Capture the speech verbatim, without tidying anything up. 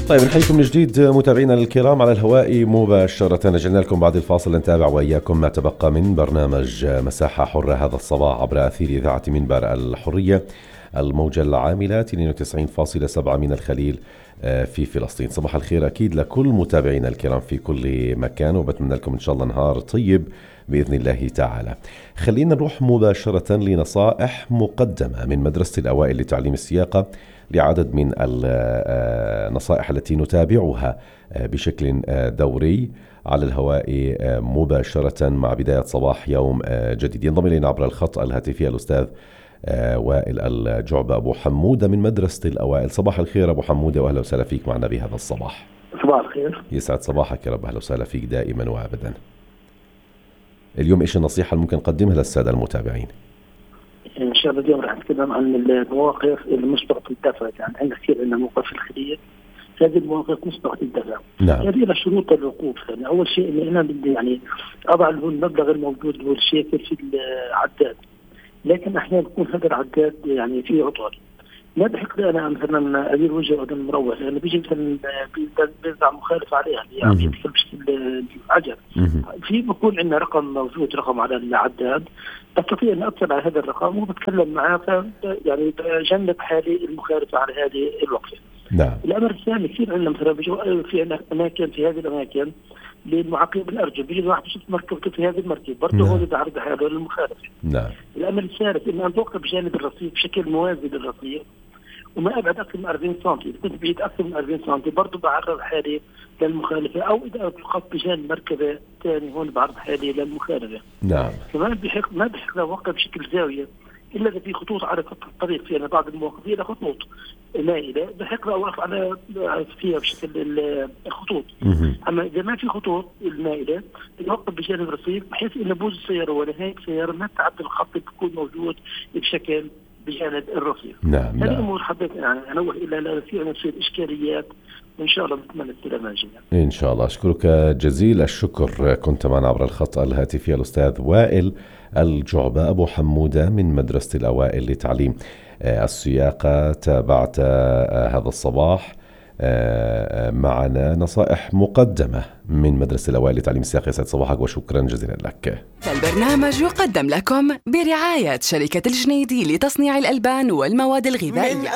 طيب نحييكم من جديد متابعينا الكرام على الهواء مباشرة. رجعنا لكم بعد الفاصل نتابع وإياكم ما تبقى من برنامج مساحة حرة هذا الصباح عبر أثير إذاعة منبر الحرية، الموجة العاملة اثنين وتسعين فاصلة سبعة من الخليل في فلسطين. صباح الخير أكيد لكل متابعينا الكرام في كل مكان، وبتمنى لكم إن شاء الله نهار طيب بإذن الله تعالى. خلينا نروح مباشرة لنصائح مقدمة من مدرسة الأوائل لتعليم السياقة لعدد من النصائح التي نتابعها بشكل دوري على الهواء مباشرة مع بداية صباح يوم جديد. ينضم إلينا عبر الخط الهاتفي الأستاذ وائل الجعبة أبو حمودة من مدرسة الأوائل. صباح الخير أبو حمودة، وأهلا وسهلا فيك معنا بهذا الصباح. صباح الخير، يسعد صباحك يا رب، أهلا وسهلا فيك دائما وأبدا. اليوم إيش النصيحة اللي ممكن نقدمها للسادة المتابعين؟ إن شاء الله اليوم راح نتكلم عن المواقف المسبقة الدفع. يعني عندنا كثير عندنا مواقف في الخليج، هذه المواقف مسبقة الدفع. نعم. هذه شروط الوقوف. يعني أول شيء إني أنا بدي يعني أضع المبلغ الموجود هو الشيكل في العداد، لكن أحيانا يكون هذا العداد يعني فيه عطل. ما بحق لي أنا مثلا أدير وجه قدام مروح، لأنه بيجي مثلا بيرجع مخالف عليها يعني بيدخل العجل. في بكون عندنا رقم موجود، رقم على العداد، بستطيع أن أتصل على هذا الرقم وبتكلم معاه، يعني بجنب حالي المخالفة على هذه الوقفة. نعم. الأمر الثاني كثير عندنا مثلا بيجوا في أماكن، في هذه الأماكن للمعاقين بالأرجل، بيجي واحد بشوف مركبته في هذه المركب برضه هو بعرض حاله للمخالفة. نعم. الأمر الثالث إن أن توقف بجانب الرصيف بشكل موازي للرصيف وما أبعد أكثر من أربعين سنتي. إذا كنت بعيد أكثر من أربعين سنتي برضه بعرض حالي للمخالفة، أو إذا الخط بجانب مركبة ثاني هون بعرض حالي للمخالفة. نعم. كمان بحق ما بحق نوقف بشكل زاوية إلا إذا في خطوط على خط الطريق. في يعني بعض المواقف إلى خطوط مائلة بحق أوقف على فيها بشكل الخطوط. أما إذا ما في خطوط المائلة بنوقف بجانب الرصيف بحيث إن بوز السيارة ونهاية السيارة ما تعدي الخط بيكون موجود بشكل بجانب الرصيف. نعم. هذه الأمور حبيت يعني أنوه إلى لا في تصير إشكاليات، وإن شاء الله نتمنى السلامة جميعا. إن شاء الله. أشكرك جزيل الشكر. كنت معنا عبر الخط الهاتفي الأستاذ وائل الجعبة أبو حمودة من مدرسة الأوائل لتعليم السياقة. تابعت هذا الصباح معنا نصائح مقدمة من مدرسة الأوائل لتعليم السياقة. يسعد صباحك وشكرا جزيلا لك. البرنامج يقدم لكم برعاية شركة الجنيدي لتصنيع الألبان والمواد الغذائية.